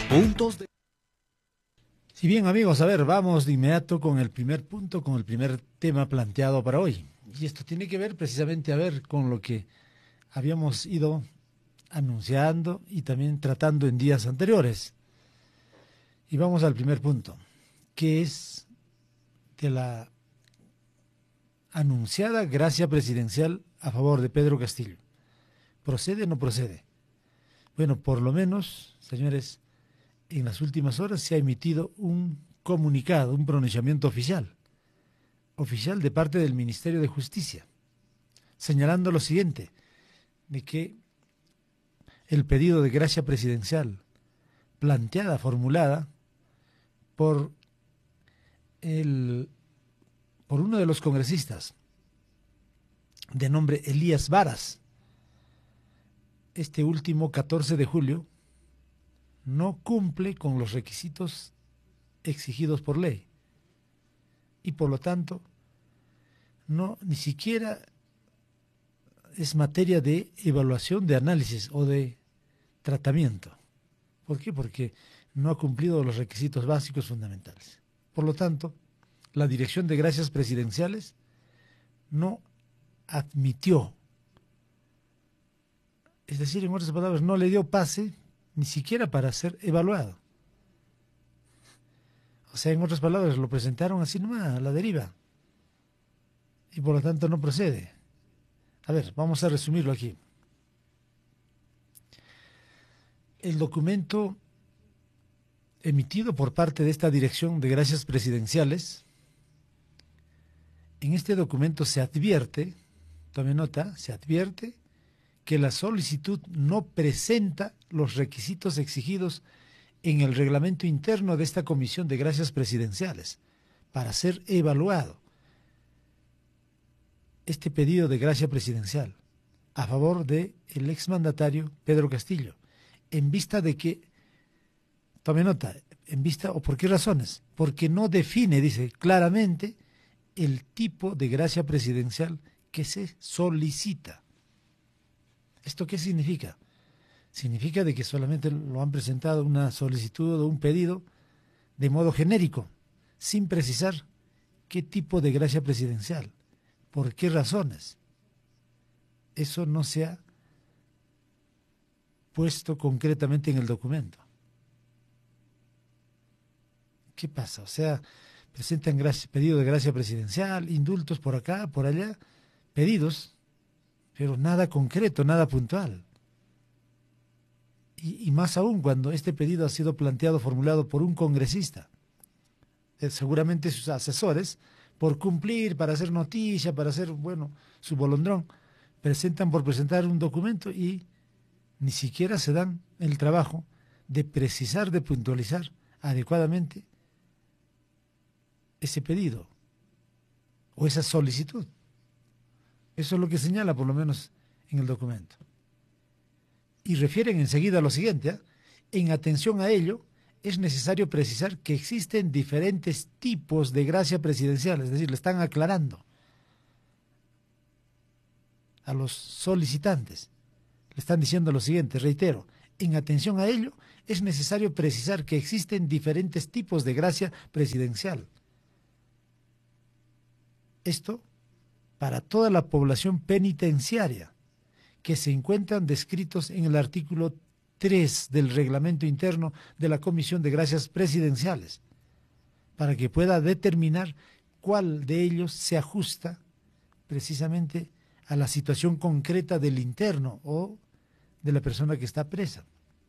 Puntos de... Si bien, amigos, a ver, vamos de inmediato con el primer punto, con el primer tema planteado para hoy. Y esto tiene que ver precisamente, a ver, con lo que habíamos ido anunciando y también tratando en días anteriores. Y vamos al primer punto, que es de la anunciada gracia presidencial a favor de Pedro Castillo. ¿Procede o no procede? Bueno, por lo menos, señores, en las últimas horas se ha emitido un comunicado, un pronunciamiento oficial de parte del Ministerio de Justicia, señalando lo siguiente, de que el pedido de gracia presidencial planteada, formulada por uno de los congresistas, de nombre Elías Varas, este último 14 de julio, no cumple con los requisitos exigidos por ley y por lo tanto no ni siquiera es materia de evaluación, de análisis o de tratamiento. ¿Por qué? Porque no ha cumplido los requisitos básicos fundamentales. Por lo tanto, la Dirección de Gracias Presidenciales no admitió, es decir, en otras palabras, no le dio pase ni siquiera para ser evaluado. O sea, en otras palabras, lo presentaron así nomás, a la deriva. Y por lo tanto no procede. A ver, vamos a resumirlo aquí. El documento emitido por parte de esta Dirección de Gracias Presidenciales, en este documento se advierte, tome nota, se advierte que la solicitud no presenta los requisitos exigidos en el reglamento interno de esta Comisión de Gracias Presidenciales para ser evaluado este pedido de gracia presidencial a favor del exmandatario Pedro Castillo, en vista de que, tome nota, en vista, o por qué razones, porque no define, dice claramente, el tipo de gracia presidencial que se solicita. ¿Esto qué significa? Significa de que solamente lo han presentado una solicitud o un pedido de modo genérico, sin precisar qué tipo de gracia presidencial, por qué razones. Eso no se ha puesto concretamente en el documento. ¿Qué pasa? O sea, presentan pedido de gracia presidencial, indultos por acá, por allá, pedidos, pero nada concreto, nada puntual. Y más aún cuando este pedido ha sido planteado, formulado por un congresista. Seguramente sus asesores, por cumplir, para hacer noticia, para hacer, bueno, su bolondrón, presentan por presentar un documento y ni siquiera se dan el trabajo de precisar, de puntualizar adecuadamente ese pedido o esa solicitud. Eso es lo que señala, por lo menos, en el documento. Y refieren enseguida a lo siguiente, ¿eh? En atención a ello, es necesario precisar que existen diferentes tipos de gracia presidencial, es decir, le están aclarando a los solicitantes. Le están diciendo lo siguiente, reitero, en atención a ello, es necesario precisar que existen diferentes tipos de gracia presidencial. Esto para toda la población penitenciaria, que se encuentran descritos en el artículo 3 del reglamento interno de la Comisión de Gracias Presidenciales, para que pueda determinar cuál de ellos se ajusta precisamente a la situación concreta del interno o de la persona que está presa.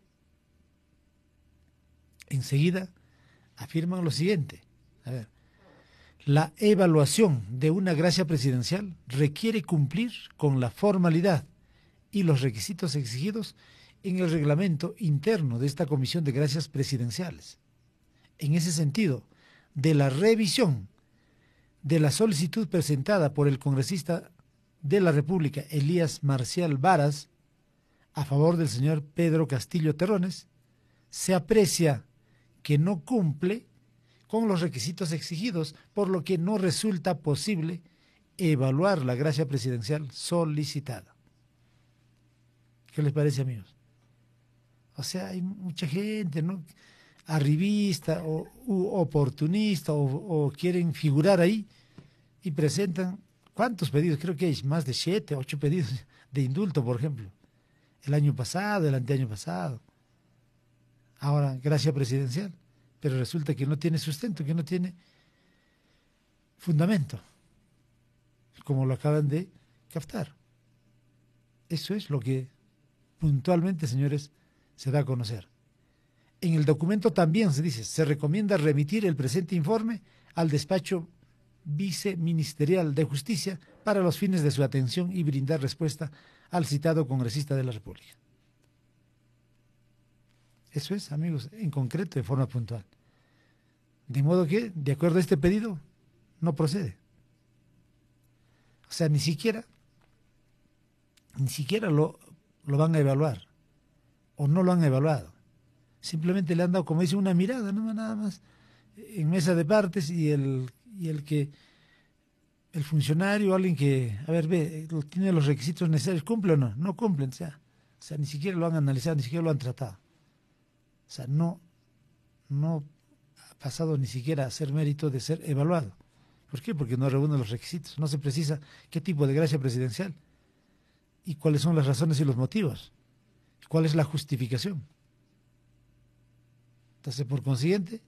Enseguida afirman lo siguiente, a ver, la evaluación de una gracia presidencial requiere cumplir con la formalidad y los requisitos exigidos en el reglamento interno de esta Comisión de Gracias Presidenciales. En ese sentido, de la revisión de la solicitud presentada por el congresista de la República, Elías Marcial Varas, a favor del señor Pedro Castillo Terrones, se aprecia que no cumple con los requisitos exigidos, por lo que no resulta posible evaluar la gracia presidencial solicitada. ¿Qué les parece, amigos? O sea, hay mucha gente, ¿no? Arribista o oportunista o quieren figurar ahí y presentan, ¿cuántos pedidos? Creo que hay más de 7, 8 pedidos de indulto, por ejemplo. El año pasado, el anteaño pasado. Ahora, gracia presidencial. Pero resulta que no tiene sustento, que no tiene fundamento, como lo acaban de captar. Eso es lo que puntualmente, señores, se da a conocer. En el documento también se dice, se recomienda remitir el presente informe al despacho viceministerial de Justicia para los fines de su atención y brindar respuesta al citado congresista de la República. Eso es, amigos, en concreto, de forma puntual. De modo que, de acuerdo a este pedido, no procede. O sea, ni siquiera lo van a evaluar, o no lo han evaluado. Simplemente le han dado, como dice, una mirada, ¿no? Nada más, en mesa de partes, y el funcionario, alguien que, a ver, ve, tiene los requisitos necesarios, ¿cumple o no? No cumplen, o sea, ni siquiera lo han analizado, ni siquiera lo han tratado. O sea, no ha pasado ni siquiera a ser mérito de ser evaluado. ¿Por qué? Porque no reúne los requisitos, no se precisa qué tipo de gracia presidencial y cuáles son las razones y los motivos, cuál es la justificación. Entonces, por consiguiente,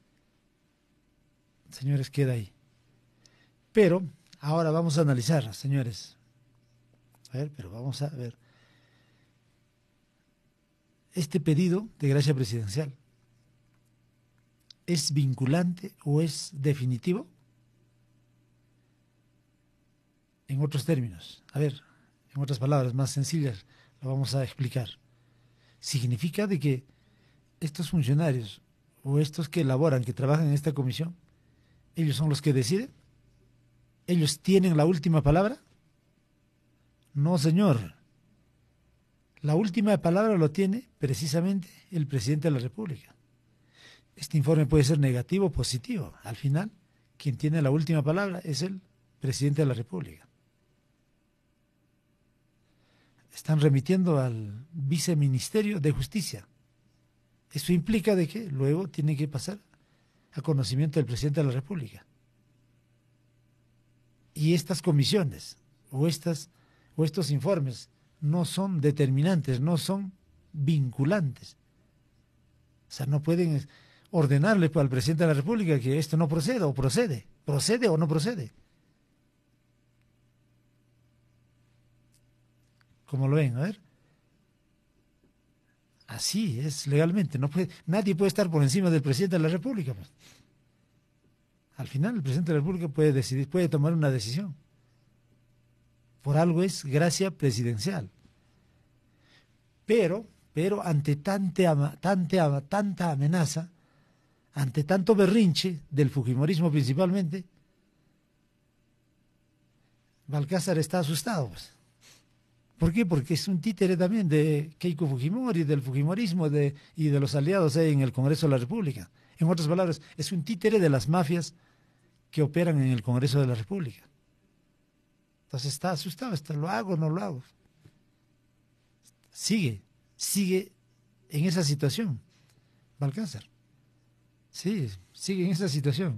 señores, queda ahí. Pero ahora vamos a analizar, señores. A ver, pero vamos a ver. Este pedido de gracia presidencial, ¿es vinculante o es definitivo? En otros términos, a ver, en otras palabras más sencillas, lo vamos a explicar. Significa de que estos funcionarios o estos que elaboran, que trabajan en esta comisión, ellos son los que deciden. ¿Ellos tienen la última palabra? No, señor. La última palabra lo tiene precisamente el presidente de la República. Este informe puede ser negativo o positivo. Al final, quien tiene la última palabra es el presidente de la República. Están remitiendo al viceministerio de Justicia. Eso implica de que luego tiene que pasar a conocimiento del presidente de la República. Y estas comisiones o estos informes no son determinantes, no son vinculantes. O sea, no pueden ordenarle al presidente de la República que esto no proceda o procede. ¿Procede o no procede? ¿Cómo lo ven? A ver. Así es legalmente. Nadie puede estar por encima del presidente de la República. Pues. Al final, el presidente de la República puede decidir, puede tomar una decisión. Por algo es gracia presidencial. Pero ante tanta amenaza, ante tanto berrinche del fujimorismo principalmente, Balcázar está asustado. Pues. ¿Por qué? Porque es un títere también de Keiko Fujimori, del fujimorismo y de los aliados en el Congreso de la República. En otras palabras, es un títere de las mafias que operan en el Congreso de la República. Entonces está asustado, ¿lo hago o no lo hago? Sigue en esa situación, Balcázar. Sí, sigue en esa situación.